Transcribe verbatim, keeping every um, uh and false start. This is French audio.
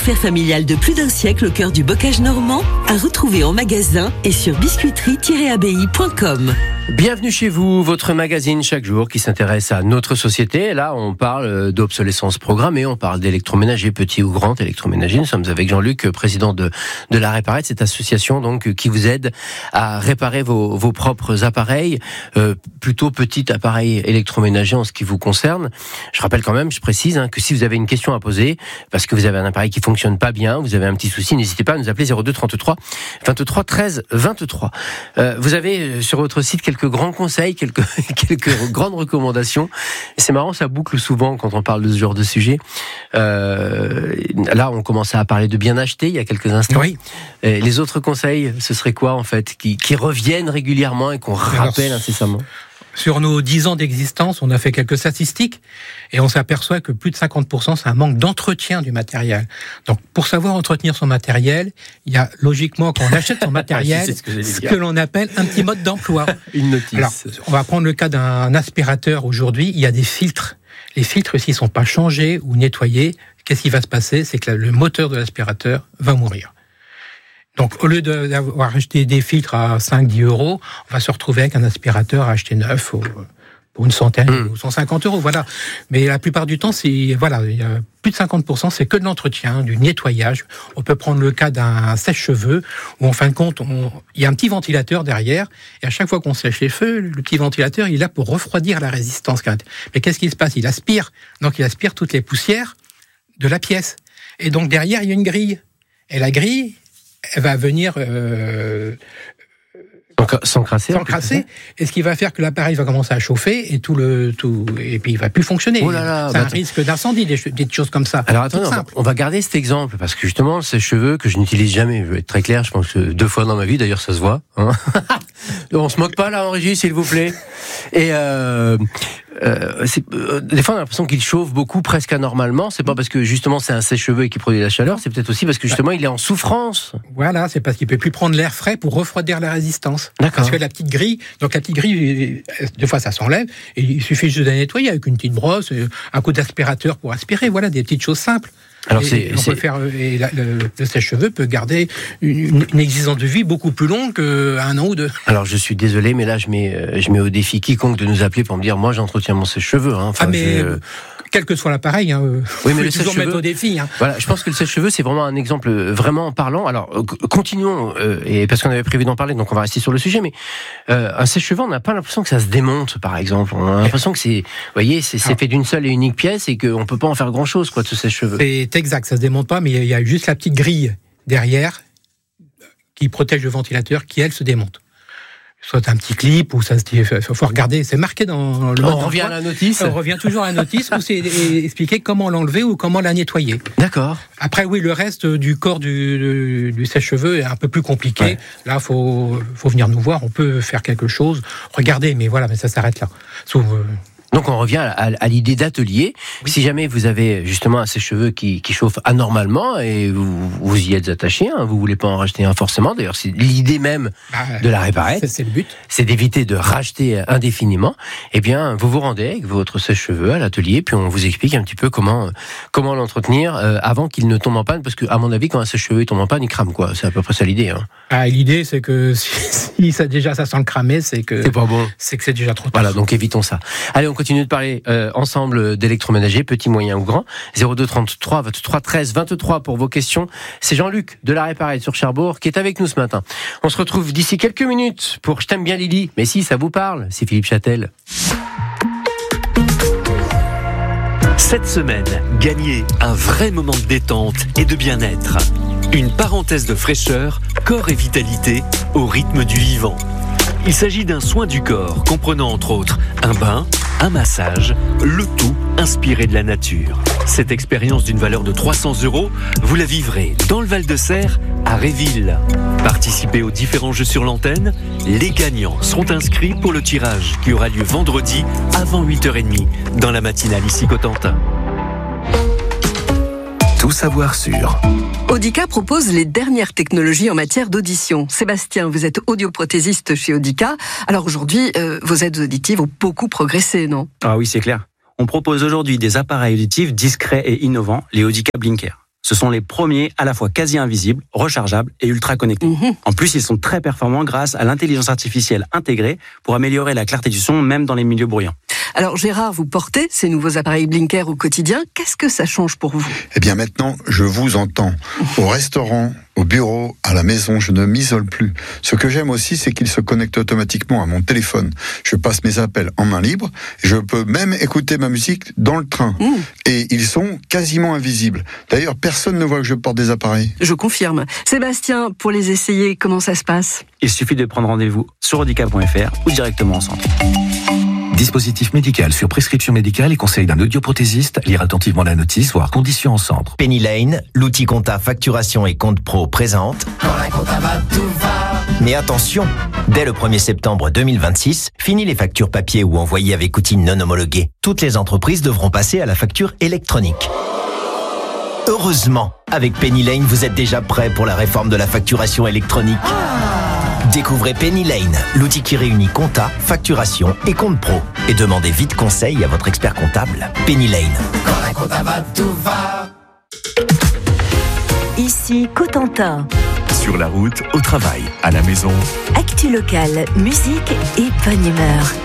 Affaire familiale de plus d'un siècle au cœur du bocage normand, à retrouver en magasin et sur biscuiterie tiret a b i point com. Bienvenue chez vous, votre magazine chaque jour qui s'intéresse à notre société. Là, on parle d'obsolescence programmée, on parle d'électroménager, petit ou grand électroménager. Nous sommes avec Jean-Luc, président de, de la Réparette, cette association donc qui vous aide à réparer vos, vos propres appareils, euh, plutôt petit appareil électroménager en ce qui vous concerne. Je rappelle quand même, je précise, hein, que si vous avez une question à poser, parce que vous avez un appareil qui fonctionne pas bien, vous avez un petit souci, n'hésitez pas à nous appeler zéro deux trente-trois vingt-trois treize vingt-trois. Euh, vous avez sur votre site quelques grands conseils, quelques, quelques grandes recommandations. C'est marrant, ça boucle souvent quand on parle de ce genre de sujet. Euh, là, on commençait à parler de bien acheter il y a quelques instants. Oui. Et les autres conseils, ce serait quoi en fait, qui, qui reviennent régulièrement et qu'on rappelle Alors, incessamment? Sur nos dix ans d'existence, on a fait quelques statistiques et on s'aperçoit que plus de cinquante pour cent, c'est un manque d'entretien du matériel. Donc, pour savoir entretenir son matériel, il y a logiquement, quand on achète son matériel, ce que, ce que l'on appelle un petit mode d'emploi. Une notice. Alors, on va prendre le cas d'un aspirateur aujourd'hui, il y a des filtres. Les filtres, s'ils ne sont pas changés ou nettoyés, qu'est-ce qui va se passer? C'est que le moteur de l'aspirateur va mourir. Donc, au lieu d'avoir acheté des filtres à cinq à dix euros, on va se retrouver avec un aspirateur à acheter neuf pour une centaine mmh. ou cent cinquante euros. Voilà. Mais la plupart du temps, c'est, voilà, il y a plus de cinquante pour cent, c'est que de l'entretien, du nettoyage. On peut prendre le cas d'un sèche-cheveux où, en fin de compte, on, il y a un petit ventilateur derrière et à chaque fois qu'on sèche les feux, le petit ventilateur, il est là pour refroidir la résistance. Mais qu'est-ce qui se passe? Il aspire. Donc, il aspire toutes les poussières de la pièce. Et donc, derrière, il y a une grille. Et la grille, elle va venir euh, s'encrasser, s'encrasser, et ce qui va faire que l'appareil va commencer à chauffer et tout le tout et puis il va plus fonctionner. Oh là là, c'est bah un t- risque d'incendie, des, des choses comme ça. Alors attendez, on va, on va garder cet exemple parce que justement, ces cheveux que je n'utilise jamais, je vais être très clair, je pense que deux fois dans ma vie, d'ailleurs ça se voit. Hein. On se moque pas là en régie, s'il vous plaît. Et euh, euh, c'est, euh, des fois on a l'impression qu'il chauffe beaucoup, presque anormalement. C'est pas parce que justement c'est un sèche-cheveux et qu'il produit de la chaleur, c'est peut-être aussi parce que justement il est en souffrance. Voilà, c'est parce qu'il peut plus prendre l'air frais pour refroidir la résistance. D'accord. Parce que la petite grille, donc la petite grille, des fois ça s'enlève et il suffit juste de la nettoyer avec une petite brosse, un coup d'aspirateur pour aspirer. Voilà, des petites choses simples. Alors et c'est, on c'est... peut faire et la, le, le sèche-cheveux peut garder une, une existence de vie beaucoup plus longue qu'un an ou deux. Alors je suis désolé, mais là je mets je mets au défi quiconque de nous appeler pour me dire moi j'entretiens mon sèche-cheveux. Hein. Enfin, ah mais je... quel que soit l'appareil, hein, oui, mais le toujours mettre au défi. Hein. Voilà, je pense que le sèche-cheveux c'est vraiment un exemple vraiment parlant. Alors continuons euh, et parce qu'on avait prévu d'en parler, donc on va rester sur le sujet. Mais euh, un sèche-cheveux, on n'a pas l'impression que ça se démonte, par exemple. On a l'impression que c'est, vous voyez, c'est, c'est Alors, fait d'une seule et unique pièce et qu'on peut pas en faire grand-chose, quoi, de ce sèche-cheveux. C'est exact, ça se démonte pas, mais il y a juste la petite grille derrière qui protège le ventilateur, qui elle se démonte. Soit un petit clip, ou ça se dit, faut, faut regarder, c'est marqué dans le. On revient à la notice. On revient toujours à la notice où c'est expliqué comment l'enlever ou comment la nettoyer. D'accord. Après, oui, le reste du corps du, du, du sèche-cheveux est un peu plus compliqué. Ouais. Là, faut, faut venir nous voir, on peut faire quelque chose. Regardez, mais voilà, mais ça s'arrête là. Sauf, euh, Donc on revient à, à, à l'idée d'atelier. Oui. Si jamais vous avez justement un sèche-cheveux qui, qui chauffe anormalement et vous, vous y êtes attaché, hein, vous voulez pas en racheter un forcément. D'ailleurs, c'est l'idée même bah, de la Réparette. C'est, c'est le but. C'est d'éviter de racheter indéfiniment. Eh bien, vous vous rendez avec votre sèche-cheveux à l'atelier, puis on vous explique un petit peu comment comment l'entretenir euh, avant qu'il ne tombe en panne. Parce que à mon avis, quand un sèche-cheveux tombe en panne, il crame quoi. C'est à peu près ça l'idée. Hein. Ah, l'idée, c'est que si, si ça déjà ça sent le cramer, c'est que c'est pas bon. C'est que c'est déjà trop tard. Voilà, donc évitons ça. Allez, on continue de parler euh, ensemble d'électroménager, petit, moyen ou grand. zéro deux trente-trois vingt-trois treize vingt-trois pour vos questions. C'est Jean-Luc de la Réparette sur Cherbourg qui est avec nous ce matin. On se retrouve d'ici quelques minutes pour Je t'aime bien Lily. Mais si, ça vous parle, c'est Philippe Châtel. Cette semaine, gagnez un vrai moment de détente et de bien-être. Une parenthèse de fraîcheur, corps et vitalité au rythme du vivant. Il s'agit d'un soin du corps comprenant entre autres un bain, un massage, le tout inspiré de la nature. Cette expérience d'une valeur de trois cents euros, vous la vivrez dans le Val-de-Serre, à Réville. Participez aux différents jeux sur l'antenne. Les gagnants seront inscrits pour le tirage qui aura lieu vendredi avant huit heures trente dans la matinale ici Cotentin. Tout savoir sur Audica propose les dernières technologies en matière d'audition. Sébastien, vous êtes audioprothésiste chez Audica. Alors aujourd'hui, euh, vos aides auditives ont beaucoup progressé, non ? Ah oui, c'est clair. On propose aujourd'hui des appareils auditifs discrets et innovants, les Audica Blinker. Ce sont les premiers à la fois quasi invisibles, rechargeables et ultra connectés. Mmh. En plus, ils sont très performants grâce à l'intelligence artificielle intégrée pour améliorer la clarté du son même dans les milieux bruyants. Alors Gérard, vous portez ces nouveaux appareils Blinker au quotidien. Qu'est-ce que ça change pour vous ? Eh bien maintenant, je vous entends. Au restaurant, au bureau, à la maison, je ne m'isole plus. Ce que j'aime aussi, c'est qu'ils se connectent automatiquement à mon téléphone. Je passe mes appels en main libre. Je peux même écouter ma musique dans le train. Mmh. Et ils sont quasiment invisibles. D'ailleurs, personne ne voit que je porte des appareils. Je confirme. Sébastien, pour les essayer, comment ça se passe ? Il suffit de prendre rendez-vous sur audica point f r ou directement en centre. Dispositif médical sur prescription médicale et conseil d'un audioprothésiste. Lire attentivement la notice, voire conditions en centre. Penny Lane, l'outil compta facturation et compte pro présente. Quand la compta va, tout va. Mais attention, dès le premier septembre deux mille vingt-six, fini les factures papier ou envoyées avec outils non homologués. Toutes les entreprises devront passer à la facture électronique. Heureusement, avec Penny Lane, vous êtes déjà prêt pour la réforme de la facturation électronique. Découvrez Penny Lane, l'outil qui réunit compta, facturation et compte pro. Et demandez vite conseil à votre expert comptable. Penny Lane. Quand la compta va, tout va. Ici Cotentin. Sur la route, au travail, à la maison. Actu locale, musique et bonne humeur.